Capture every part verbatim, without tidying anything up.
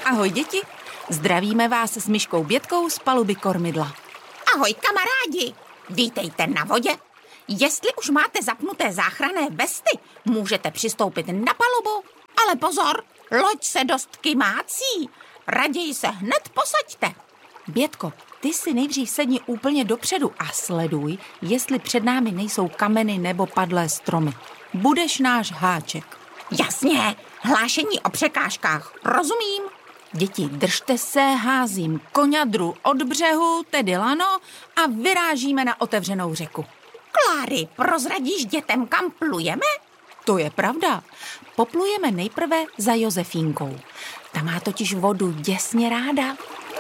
Ahoj děti, zdravíme vás s Myškou Bětkou z paluby kormidla. Ahoj kamarádi, vítejte na vodě. Jestli už máte zapnuté záchranné vesty, můžete přistoupit na palubu. Ale pozor, loď se dost kymácí, raději se hned posaďte. Bětko, ty si nejdřív sedni úplně dopředu a sleduj, jestli před námi nejsou kameny nebo padlé stromy. Budeš náš háček. Jasně, hlášení o překážkách, rozumím. Děti, držte se, házím koňadru od břehu, tedy lano, a vyrážíme na otevřenou řeku. Kláry, prozradíš dětem, kam plujeme? To je pravda. Poplujeme nejprve za Josefínkou. Ta má totiž vodu děsně ráda.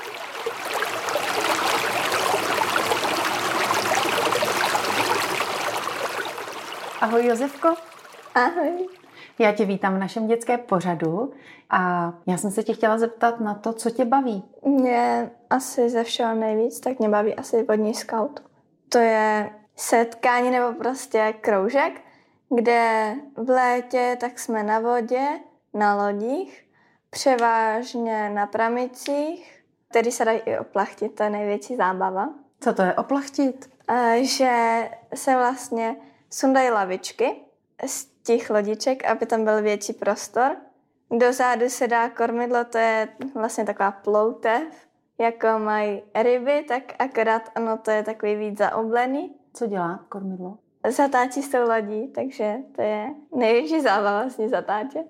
Ahoj Josefko. Ahoj. Já tě vítám v našem dětském pořadu a já jsem se tě chtěla zeptat na to, co tě baví. Mě asi ze všeho nejvíc, tak mě baví asi vodní skaut. To je setkání nebo prostě kroužek, kde v létě tak jsme na vodě, na lodích, převážně na pramicích, který se dají i oplachtit, to je největší zábava. Co to je oplachtit? Že se vlastně sundají lavičky z těch lodiček, aby tam byl větší prostor. Do zádu se dá kormidlo, to je vlastně taková ploutev, jako mají ryby, tak akorát ono to je takový víc zaoblený. Co dělá kormidlo? Zatáčí s tou lodí, takže to je největší zábava s ní zatáčet.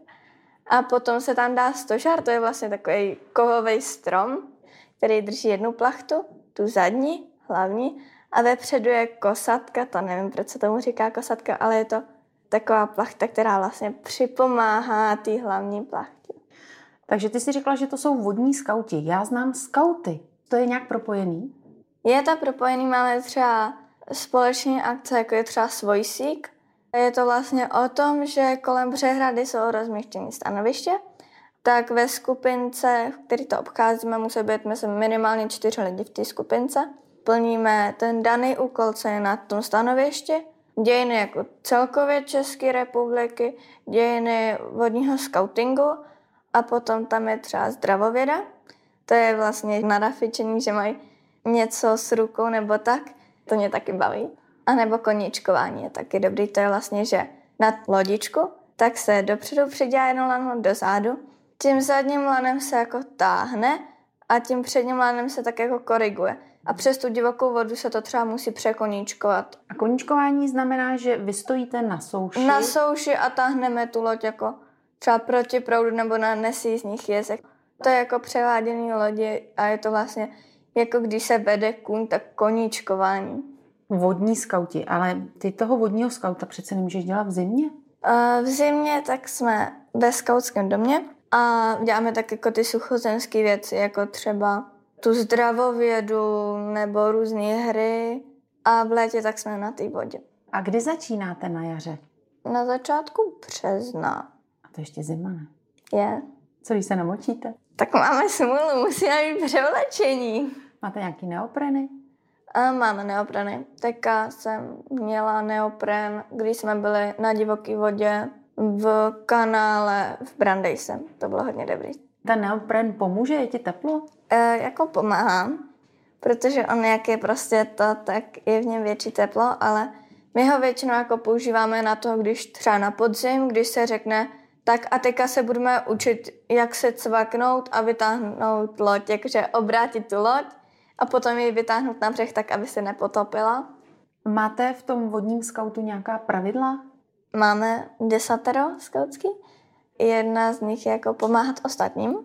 A potom se tam dá stožár, to je vlastně takový kovový strom, který drží jednu plachtu, tu zadní, hlavní, a vepředu je kosatka, to nevím, proč se tomu říká kosatka, ale je to taková plachta, která vlastně připomáhá té hlavní plachtě. Takže ty jsi řekla, že to jsou vodní skauti. Já znám skauty. To je nějak propojený? Je to propojený, máme třeba společné akce, jako je třeba Svojsík. Je to vlastně o tom, že kolem přehrady jsou rozmístěné stanoviště, tak ve skupince, v který to obcházíme, musí být myslím, minimálně čtyři lidi v té skupince. Plníme ten daný úkol, co je na tom stanovišti, dějiny jako celkově České republiky, dějiny vodního skautingu a potom tam je třeba zdravověda. To je vlastně nadafičení, že mají něco s rukou nebo tak. To mě taky baví. A nebo koníčkování je taky dobrý. To je vlastně, že na lodičku tak se dopředu přidělá jedno lano do zádu. Tím zadním lanem se jako táhne a tím předním lanem se tak jako koriguje. A přes tu divokou vodu se to třeba musí překoníčkovat. A koníčkování znamená, že vy stojíte na souši? Na souši a táhneme tu loď jako třeba proti proudu nebo na nesízních jezech. To je jako převádění lodi a je to vlastně jako když se vede kůň, tak koníčkování. Vodní skauti, ale ty toho vodního skauta přece nemůžeš dělat v zimě? V zimě tak jsme ve skautském domě a děláme tak jako ty suchozemské věci, jako třeba tu zdravovědu nebo různé hry a v létě tak jsme na té vodě. A kdy začínáte na jaře? Na začátku března. A to ještě zima, ne? Je. Co když se namočíte? Tak máme smůlu, musíme mít převlečení. Máte nějaký neopreny? A máme neopreny. Teďka jsem měla neopren, když jsme byli na divoké vodě v kanále v Brandejse. To bylo hodně dobrý. Ten neopren pomůže? Je ti teplo? E, jako pomáhám, protože on jak je prostě to, tak je v něm větší teplo, ale my ho většinou jako používáme na to, když třeba na podzim, když se řekne, tak a teďka se budeme učit, jak se cvaknout a vytáhnout loď, jakože obrátit tu loď a potom ji vytáhnout na břeh tak, aby se nepotopila. Máte v tom vodním skautu nějaká pravidla? Máme desatero skautský. Jedna z nich je jako pomáhat ostatním.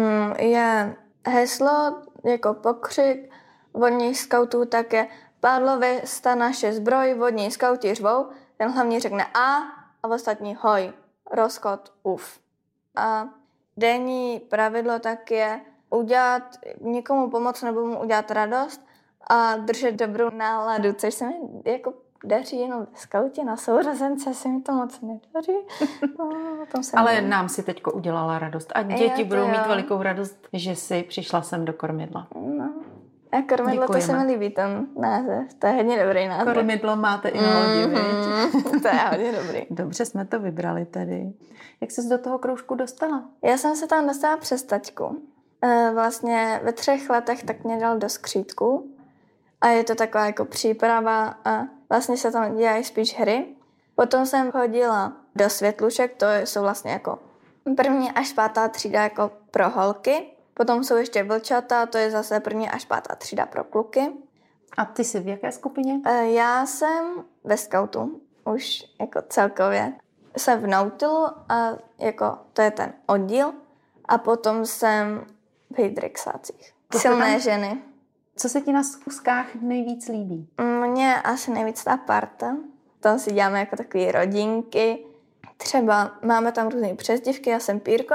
Je heslo, jako pokřik vodních skautů, tak je Pádlově sta naše zbroj, vodní skauti řvou. Ten hlavní řekne a a ostatní hoj, rozchod, uf. A denní pravidlo tak je udělat někomu pomoc nebo mu udělat radost a držet dobrou náladu, což se mi jako daří jenom v skautě, na sourozence se mi to moc nedaří. No, tom jsem Ale nevím. nám si teďko udělala radost a děti Jo, budou jo. mít velikou radost, že si přišla sem do kormidla. No. A kormidlo, to se Děkujeme. mi líbí ten název, to je hodně dobrý název. Kormidlo máte i na lodi, viď? Mm, to je hodně dobrý. Dobře jsme to vybrali tedy. Jak ses do toho kroužku dostala? Já jsem se tam dostala přes taťku. Vlastně ve třech letech tak mě dal do skřítku a je to taková jako příprava a vlastně se tam dělají spíš hry. Potom jsem chodila do světlušek, to jsou vlastně jako první až pátá třída jako pro holky. Potom jsou ještě vlčata, to je zase první až pátá třída pro kluky. A ty jsi v jaké skupině? Já jsem ve skautu, už jako celkově. Jsem v Nautilu a jako to je ten oddíl. A potom jsem v hydrexácích. Silné tam ženy. Co se ti na schůzkách nejvíc líbí? Mně asi nejvíc ta parta. Tam si děláme jako takové rodinky. Třeba máme tam různé přezdívky, já jsem Pírko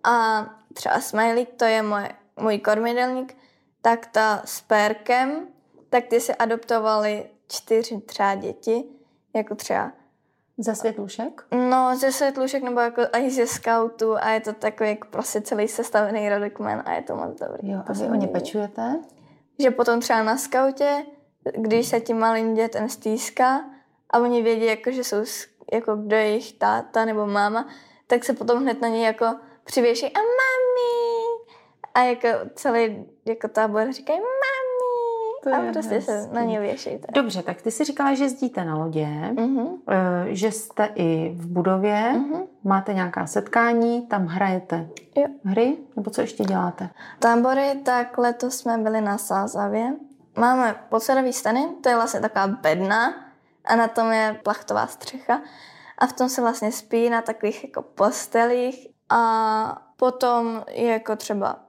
a třeba Smajlík, to je můj, můj kormidelník, tak ta s Pérkem, tak ty si adoptovali čtyři třeba děti, jako třeba ze světlušek? No, ze světlušek nebo jako i ze skautu a je to takový jako prostě celý sestavený rodokmen a je to moc dobrý. Jo, a vy o ně pečujete? Že potom třeba na skautě, když se tím malým dětem stýská a oni vědí, jako, že jsou jako kdo je jejich táta nebo máma, tak se potom hned na ně jako přivěší a mami! A jako celý jako tábor říkají mami! A prostě hezký. Se na ně věší. Dobře, tak ty jsi říkala, že jezdíte na lodě, uh-huh. že jste i v budově, uh-huh. máte nějaká setkání, tam hrajete jo. hry, nebo co ještě děláte? Tábory, tak letos jsme byli na Sázavě. Máme podsadový stany, to je vlastně taková bedna a na tom je plachtová střecha a v tom se vlastně spí na takových jako postelích a potom je jako třeba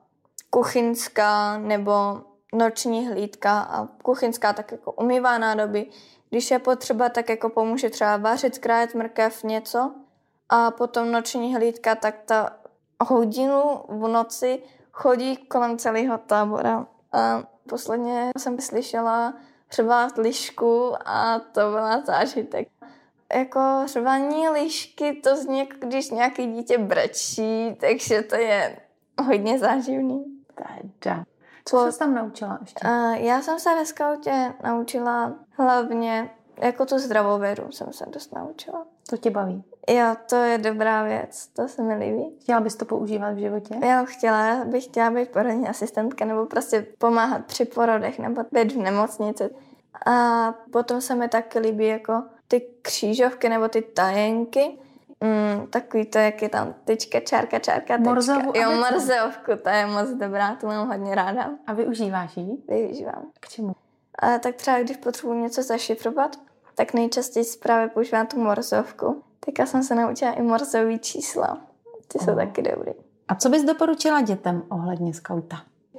kuchyňská nebo noční hlídka a kuchyňská tak jako umývá nádoby. Když je potřeba, tak jako pomůže třeba vařit, krájet mrkev, něco. A potom noční hlídka, tak ta hodinu v noci chodí kolem celého tábora. A posledně jsem slyšela řvát lišku a to byla zážitek. Jako řvání lišky, to zní jako když nějaký dítě brečí, takže to je hodně záživný. Teda. Co jsi tam naučila ještě? Uh, já jsem se ve skautě naučila hlavně jako tu zdravou vědu jsem se dost naučila. To tě baví? Jo, to je dobrá věc, to se mi líbí. Chtěla bys to používat v životě? Jo, chtěla, já bych chtěla být porodní asistentka nebo prostě pomáhat při porodech nebo být v nemocnici. A potom se mi taky líbí jako ty křížovky nebo ty tajenky. Mm, takový to, jak je tam tyčka, čárka, čárka, tečka. Morzeovu jo, morzeovku, ta je moc dobrá, tu mám hodně ráda. A využíváš ji? Využívám. K čemu? A tak třeba, když potřebuji něco zašifrovat, tak nejčastěji právě používám tu morzeovku. Teďka jsem se naučila i morzeový čísla. Ty jsou oh. taky dobrý. A co bys doporučila dětem ohledně skauta?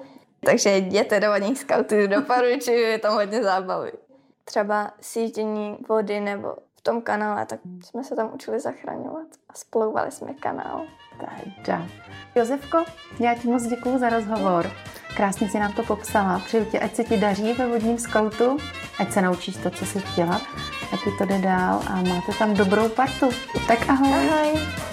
Takže jděte do vodních skautů, doporučuji, je tam hodně zábavy. Třeba sjíždění vody nebo v tom kanále, tak jsme se tam učili zachraňovat a splouvali jsme kanál. Teda. Josefko, já ti moc děkuju za rozhovor. Krásně si nám to popsala. Přeju ti, ať se ti daří ve vodním skautu, ať se naučíš to, co jsi chtěla, ať ti to jde dál a máte tam dobrou partu. Tak ahoj. Ahoj.